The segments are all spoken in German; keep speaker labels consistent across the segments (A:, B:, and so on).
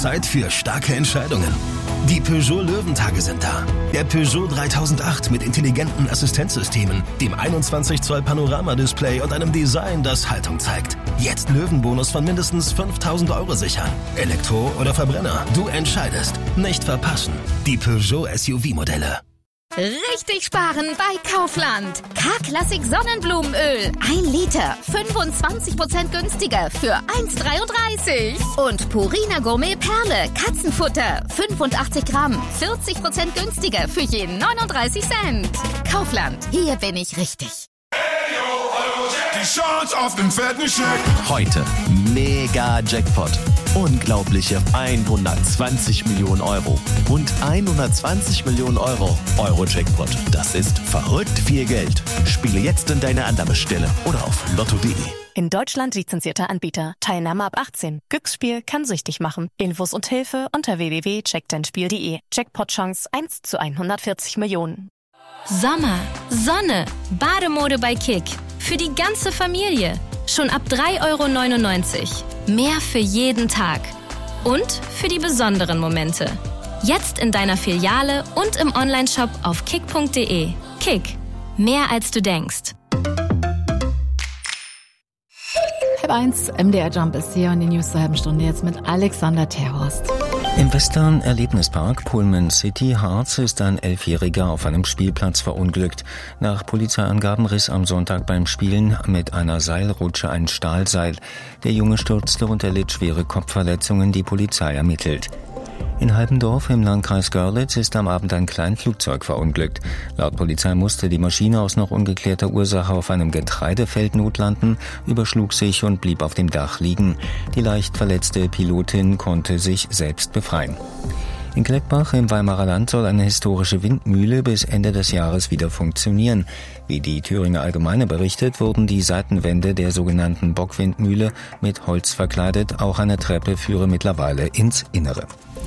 A: Zeit für starke Entscheidungen. Die Peugeot Löwentage sind da. Der Peugeot 3008 mit intelligenten Assistenzsystemen, dem 21 Zoll Panoramadisplay und einem Design, das Haltung zeigt. Jetzt Löwenbonus von mindestens 5.000 € sichern. Elektro oder Verbrenner, du entscheidest. Nicht verpassen. Die Peugeot SUV-Modelle.
B: Richtig sparen bei Kaufland. K-Klassik Sonnenblumenöl. 1 Liter. 25% günstiger für 1,33. Und Purina Gourmet Perle. Katzenfutter. 85 Gramm. 40% günstiger für je 39 Cent. Kaufland. Hier bin ich richtig.
C: Die Chance auf den fetten Scheck.
D: Heute mega Jackpot. Unglaubliche 120 Millionen €. Rund 120 Millionen €. Euro-Jackpot. Das ist verrückt viel Geld. Spiele jetzt in deine Annahmestelle oder auf lotto.de.
E: In Deutschland lizenzierter Anbieter. Teilnahme ab 18. Glücksspiel kann süchtig machen. Infos und Hilfe unter www.checkdeinspiel.de. Jackpot-Chance 1 zu 140 Millionen.
F: Sommer, Sonne, Bademode bei Kick. Für die ganze Familie. Schon ab 3,99 €. Mehr für jeden Tag. Und für die besonderen Momente. Jetzt in deiner Filiale und im Onlineshop auf kick.de. Kick. Mehr als du denkst.
G: 12:30, MDR Jump ist hier und die News zur halben Stunde jetzt mit Alexander Terhorst.
H: Im Western-Erlebnispark Pullman City Harz ist ein 11-Jähriger auf einem Spielplatz verunglückt. Nach Polizeiangaben riss am Sonntag beim Spielen mit einer Seilrutsche ein Stahlseil. Der Junge stürzte und erlitt schwere Kopfverletzungen, die Polizei ermittelt. In Halbendorf im Landkreis Görlitz ist am Abend ein Kleinflugzeug verunglückt. Laut Polizei musste die Maschine aus noch ungeklärter Ursache auf einem Getreidefeld notlanden, überschlug sich und blieb auf dem Dach liegen. Die leicht verletzte Pilotin konnte sich selbst befreien. In Gleckbach im Weimarer Land soll eine historische Windmühle bis Ende des Jahres wieder funktionieren. Wie die Thüringer Allgemeine berichtet, wurden die Seitenwände der sogenannten Bockwindmühle mit Holz verkleidet. Auch eine Treppe führe mittlerweile ins Innere.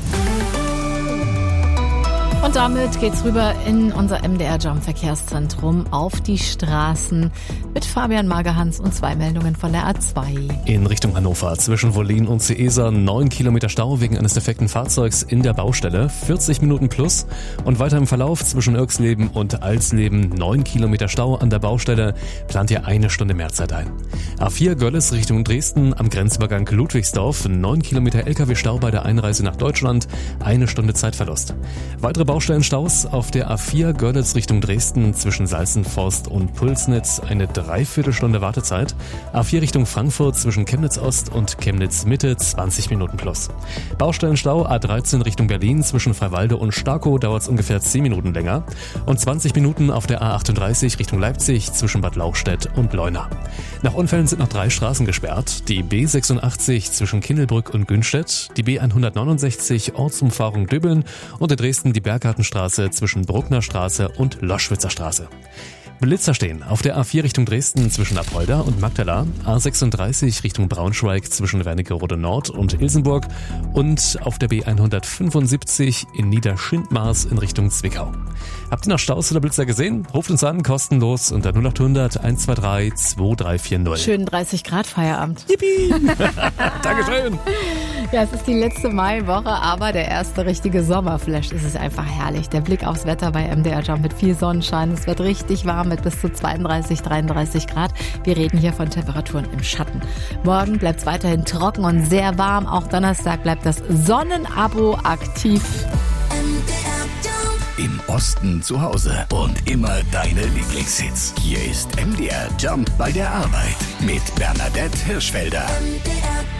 G: Und damit geht's rüber in unser MDR Jump Verkehrszentrum auf die Straßen mit Fabian Magerhans und 2 Meldungen von der A2.
I: In Richtung Hannover zwischen Wollin und Seeser 9 Kilometer Stau wegen eines defekten Fahrzeugs in der Baustelle, 40 Minuten plus. Und weiter im Verlauf zwischen Irksleben und Alsleben 9 Kilometer Stau an der Baustelle, plant ihr 1 Stunde mehr Zeit ein. A4 Görlitz Richtung Dresden am Grenzübergang Ludwigsdorf, 9 Kilometer LKW-Stau bei der Einreise nach Deutschland, 1 Stunde Zeitverlust. Weitere Baustellenstaus auf der A4 Görlitz Richtung Dresden zwischen Salzenforst und Pulsnitz, eine Dreiviertelstunde Wartezeit. A4 Richtung Frankfurt zwischen Chemnitz Ost und Chemnitz Mitte 20 Minuten plus. Baustellenstau A13 Richtung Berlin zwischen Freiwalde und Starkow dauert es ungefähr 10 Minuten länger und 20 Minuten auf der A38 Richtung Leipzig zwischen Bad Lauchstädt und Leuna. Nach Unfällen sind noch 3 Straßen gesperrt. Die B86 zwischen Kindelbrück und Günstedt, die B169 Ortsumfahrung Döbeln und in Dresden die Berggartenstraße zwischen Bruckner Straße und Loschwitzer Straße. Blitzer stehen auf der A4 Richtung Dresden zwischen Apolda und Magdala, A36 Richtung Braunschweig zwischen Wernigerode Nord und Ilsenburg und auf der B175 in Niederschindmaß in Richtung Zwickau. Habt ihr noch Staus oder Blitzer gesehen? Ruft uns an, kostenlos unter 0800 123 2340.
G: Schönen 30 Grad Feierabend.
I: Yippie! Dankeschön!
G: Ja, es ist die letzte Maiwoche, aber der erste richtige Sommerflash. Es ist einfach herrlich. Der Blick aufs Wetter bei MDR Jump mit viel Sonnenschein. Es wird richtig warm mit bis zu 32, 33 Grad. Wir reden hier von Temperaturen im Schatten. Morgen bleibt es weiterhin trocken und sehr warm. Auch Donnerstag bleibt das Sonnenabo aktiv.
A: Im Osten zu Hause und immer deine Lieblingshits. Hier ist MDR Jump bei der Arbeit mit Bernadette Hirschfelder.